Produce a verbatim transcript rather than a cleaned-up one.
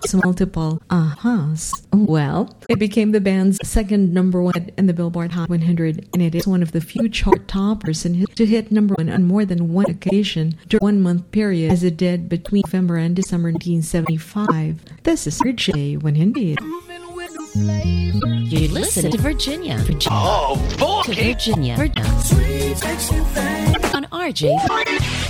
multiple ahas. Well, it became the band's second number one in the Billboard Hot one hundred, and it is one of the few chart toppers in his, to hit number one on more than one occasion during one month period, as it did between November and December nineteen seventy-five. This is R J one hundred. You listen to Virginia. Virginia. Oh, boy! To Virginia. Virginia. On R J.